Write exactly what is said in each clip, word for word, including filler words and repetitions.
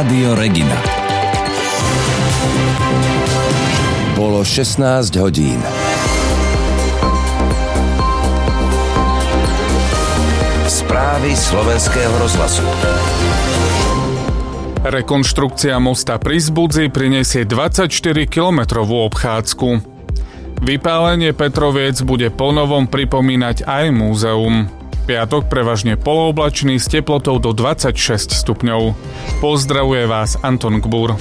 Rádio Regina. Bolo šestnásť hodín. Správy slovenského rozhlasu. Rekonštrukcia mosta pri Zbudzi prinesie dvadsaťštyrikilometrovú obchádzku. Vypálenie Petroviec bude ponovom pripomínať aj múzeum. Piatok prevažne polooblačný s teplotou do dvadsaťšesť stupňov. Pozdravuje vás Anton Gbur.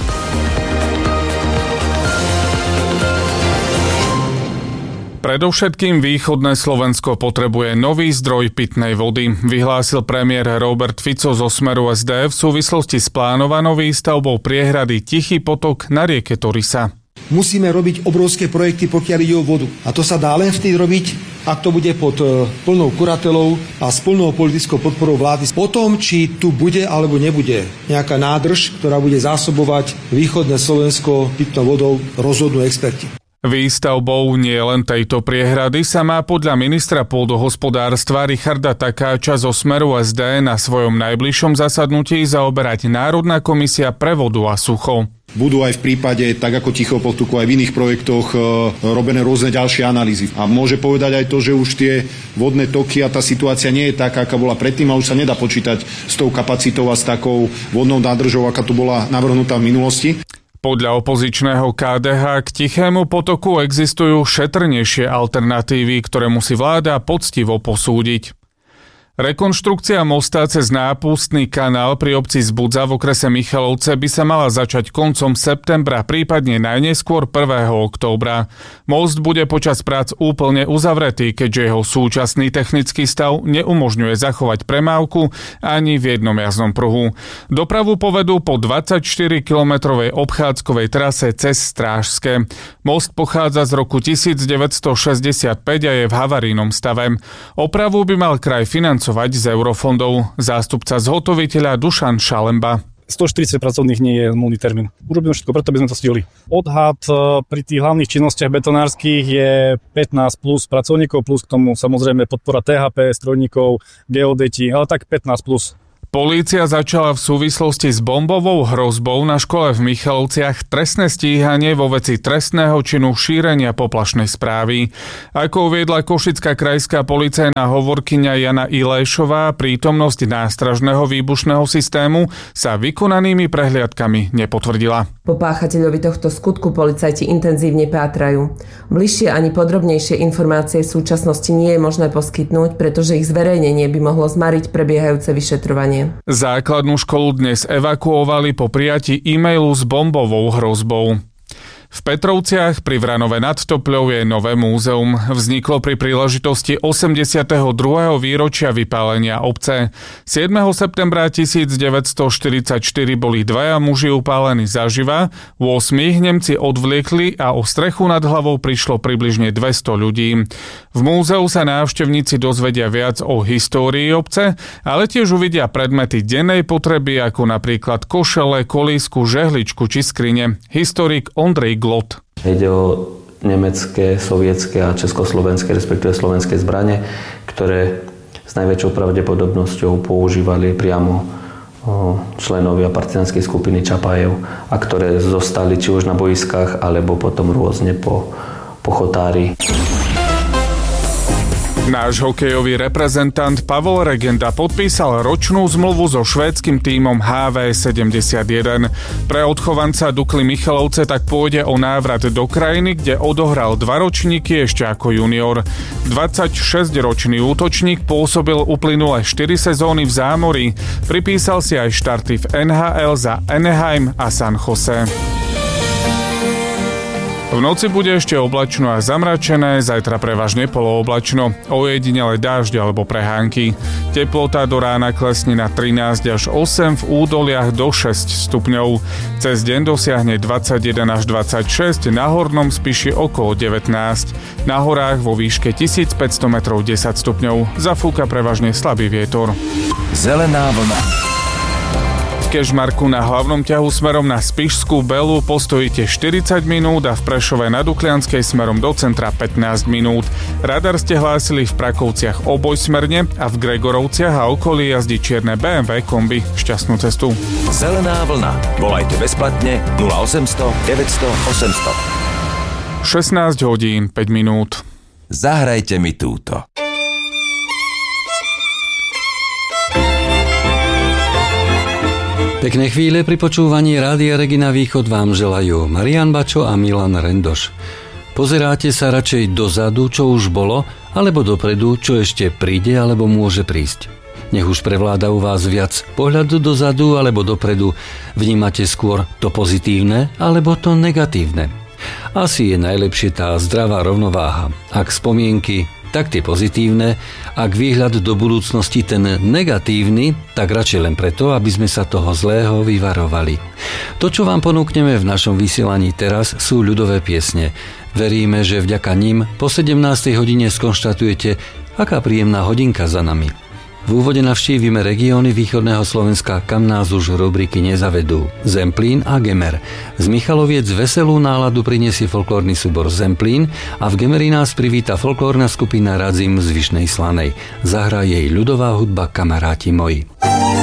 Predovšetkým východné Slovensko potrebuje nový zdroj pitnej vody, vyhlásil premiér Robert Fico zo Smeru es dé v súvislosti s plánovanou výstavbou priehrady Tichý potok na rieke Torisa. Musíme robiť obrovské projekty, pokiaľ ide o vodu. A to sa dá len vtedy robiť, ak to bude pod plnou kuratelou a s plnou politickou podporou vlády. O tom, či tu bude alebo nebude nejaká nádrž, ktorá bude zásobovať východné Slovensko pitnou vodou, rozhodnú experti. Výstavbou nie len tejto priehrady sa má podľa ministra pôdohospodárstva Richarda Takáča zo Smeru es dé na svojom najbližšom zasadnutí zaoberať Národná komisia pre vodu a sucho. Budú aj v prípade, tak ako Tichého potoku, aj v iných projektoch e, robené rôzne ďalšie analýzy. A môže povedať aj to, že už tie vodné toky a tá situácia nie je taká, aká bola predtým a už sa nedá počítať s tou kapacitou a s takou vodnou nádržou, aká tu bola navrhnutá v minulosti. Podľa opozičného ká dé há k Tichému potoku existujú šetrnejšie alternatívy, ktoré musí vláda poctivo posúdiť. Rekonštrukcia mosta cez nápustný kanál pri obci Zbudza v okrese Michalovce by sa mala začať koncom septembra, prípadne najneskôr prvého októbra. Most bude počas prác úplne uzavretý, keďže jeho súčasný technický stav neumožňuje zachovať premávku ani v jednom jazdnom pruhu. Dopravu povedú po dvadsaťštyrikilometrovej obchádzkovej trase cez Strážske. Most pochádza z roku devätnásťstošesťdesiatpäť a je v havarijnom stave. Opravu by mal kraj financovať z eurofondov. Zástupca zhotoviteľa Dušan Šalemba. stoštyridsať pracovných nie je nulný termín. Urobíme všetko, preto by sme to stihli. Odhad pri tých hlavných činnostiach betonárskych je pätnásť plus pracovníkov, plus k tomu samozrejme podpora té há pé, strojníkov, geodeti, ale tak pätnásť plus. Polícia začala v súvislosti s bombovou hrozbou na škole v Michalovciach trestné stíhanie vo veci trestného činu šírenia poplašnej správy. Ako uviedla košická krajská policajná hovorkyňa Jana Iléšová, prítomnosť nástražného výbušného systému sa vykonanými prehliadkami nepotvrdila. Po páchateľovi tohto skutku policajti intenzívne pátrajú. Bližšie ani podrobnejšie informácie v súčasnosti nie je možné poskytnúť, pretože ich zverejnenie by mohlo zmariť prebiehajúce vyšetrovanie. Základnú školu dnes evakuovali po prijatí e-mailu s bombovou hrozbou. V Petrovciach pri Vranove nad Topľou je nové múzeum. Vzniklo pri príležitosti osemdesiateho druhého výročia vypálenia obce. siedmeho septembra tisícdeväťstoštyridsaťštyri boli dvaja muži upálení zaživa, ôsmich Nemci odvliekli a o strechu nad hlavou prišlo približne dvesto ľudí. V múzeu sa návštevníci dozvedia viac o histórii obce, ale tiež uvidia predmety dennej potreby, ako napríklad košele, kolísku, žehličku či skrine. Historik Ondrej Glot. Ide o nemecké, sovietské a československé, respektíve slovenské zbrane, ktoré s najväčšou pravdepodobnosťou používali priamo členovia partizánskej skupiny Čapajev a ktoré zostali či už na boiskách, alebo potom rôzne po, po chotári. Náš hokejový reprezentant Pavol Regenda podpísal ročnú zmluvu so švédskym tímom há vé sedemdesiatjeden. Pre odchovanca Dukly Michalovce tak pôjde o návrat do krajiny, kde odohral dva ročníky ešte ako junior. dvadsaťšesťročný útočník pôsobil uplynulé štyri sezóny v zámorí. Pripísal si aj štarty v en há el za Anaheim a San Jose. V noci bude ešte oblačno a zamračené, zajtra prevažne polooblačno, ojedinele dážď alebo prehánky. Teplota do rána klesne na trinásť až osem, v údoliach do šesť stupňov. Cez deň dosiahne dvadsaťjeden až dvadsaťšesť, na hornom Spiši okolo devätnásť. Na horách vo výške tisícpäťsto metrov desať stupňov. Zafúka prevažne slabý vietor. Zelená vlna. Kežmarku na hlavnom ťahu smerom na Spišskú Belu postojíte štyridsať minút a v Prešove na Duklianskej smerom do centra pätnásť minút. Radar ste hlásili v Prakovciach obojsmerne a v Gregorovciach a okolí jazdí čierne bé em vé kombi. Šťastnú cestu. Zelená vlna. Volajte bezplatne nula osemsto deväťsto osemsto. šestnásť hodín päť minút. Zahrajte mi túto. Pekné chvíle pri počúvaní Rádia Regina Východ vám želajú Marián Bačo a Milan Rendoš. Pozeráte sa radšej dozadu, čo už bolo, alebo dopredu, čo ešte príde alebo môže prísť. Nech už prevláda u vás viac pohľadu dozadu alebo dopredu, vnímate skôr to pozitívne alebo to negatívne. Asi je najlepšie tá zdravá rovnováha. Ak spomienky, tak tie pozitívne, ak výhľad do budúcnosti ten negatívny, tak radšej len preto, aby sme sa toho zlého vyvarovali. To, čo vám ponúkneme v našom vysielaní teraz, sú ľudové piesne. Veríme, že vďaka nim po sedemnástej hodine skonštatujete, aká príjemná hodinka za nami. V úvode navštívime regióny východného Slovenska, kam nás už rubriky nezavedú. Zemplín a Gemer. Z Michaloviec veselú náladu prinesie folklórny súbor Zemplín a v Gemeri nás privíta folklórna skupina Radzim z Vyšnej Slanej. Zahrá jej ľudová hudba Kamaráti moji.